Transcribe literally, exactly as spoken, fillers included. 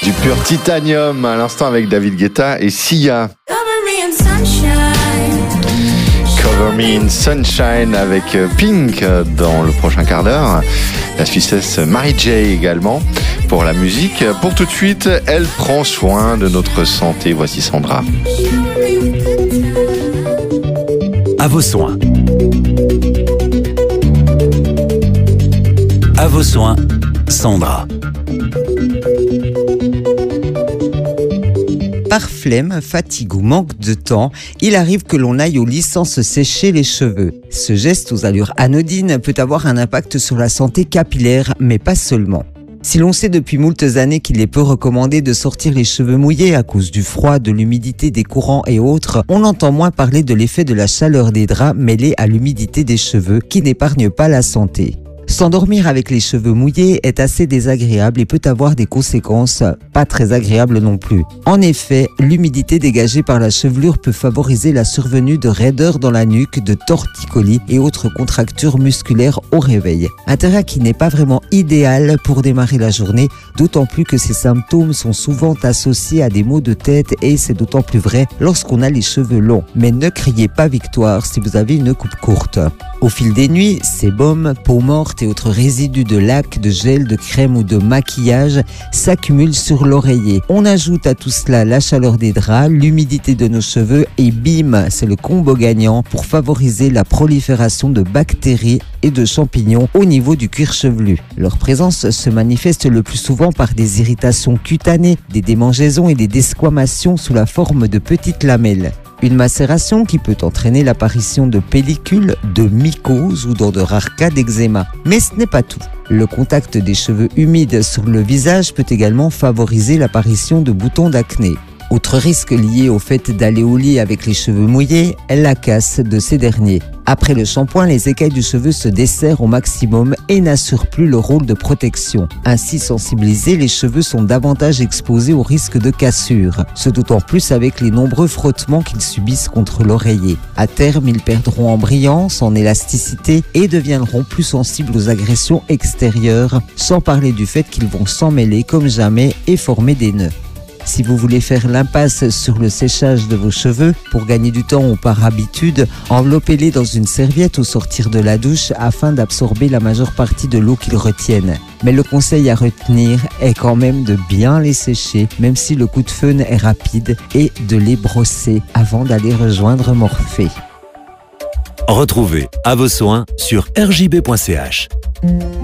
Du pur titanium à l'instant avec David Guetta et Sia. Cover Me in Sunshine avec Pink dans le prochain quart d'heure. La Suissesse Mary J également pour la musique. Pour tout de suite, elle prend soin de notre santé. Voici Sandra. À vos soins. À vos soins, Sandra. Par flemme, fatigue ou manque de temps, il arrive que l'on aille au lit sans se sécher les cheveux. Ce geste aux allures anodines peut avoir un impact sur la santé capillaire, mais pas seulement. Si l'on sait depuis moultes années qu'il est peu recommandé de sortir les cheveux mouillés à cause du froid, de l'humidité des courants et autres, on entend moins parler de l'effet de la chaleur des draps mêlée à l'humidité des cheveux qui n'épargne pas la santé. S'endormir avec les cheveux mouillés est assez désagréable et peut avoir des conséquences pas très agréables non plus. En effet, l'humidité dégagée par la chevelure peut favoriser la survenue de raideurs dans la nuque, de torticolis et autres contractures musculaires au réveil. Un terrain qui n'est pas vraiment idéal pour démarrer la journée, d'autant plus que ces symptômes sont souvent associés à des maux de tête et c'est d'autant plus vrai lorsqu'on a les cheveux longs. Mais ne criez pas victoire si vous avez une coupe courte. Au fil des nuits, sébum, peau morte et autres résidus de lac, de gel, de crème ou de maquillage s'accumulent sur l'oreiller. On ajoute à tout cela la chaleur des draps, l'humidité de nos cheveux et bim, c'est le combo gagnant pour favoriser la prolifération de bactéries et de champignons au niveau du cuir chevelu. Leur présence se manifeste le plus souvent par des irritations cutanées, des démangeaisons et des desquamations sous la forme de petites lamelles. Une macération qui peut entraîner l'apparition de pellicules, de mycoses ou dans de rares cas d'eczéma. Mais ce n'est pas tout. Le contact des cheveux humides sur le visage peut également favoriser l'apparition de boutons d'acné. Autre risque lié au fait d'aller au lit avec les cheveux mouillés, la casse de ces derniers. Après le shampoing, les écailles du cheveu se desserrent au maximum et n'assurent plus le rôle de protection. Ainsi sensibilisés, les cheveux sont davantage exposés au risque de cassure. Ce d'autant plus avec les nombreux frottements qu'ils subissent contre l'oreiller. À terme, ils perdront en brillance, en élasticité et deviendront plus sensibles aux agressions extérieures, sans parler du fait qu'ils vont s'emmêler comme jamais et former des nœuds. Si vous voulez faire l'impasse sur le séchage de vos cheveux, pour gagner du temps ou par habitude, enveloppez-les dans une serviette au sortir de la douche afin d'absorber la majeure partie de l'eau qu'ils retiennent. Mais le conseil à retenir est quand même de bien les sécher, même si le coup de feu est rapide, et de les brosser avant d'aller rejoindre Morphée. Retrouvez À vos soins sur r j b point c h.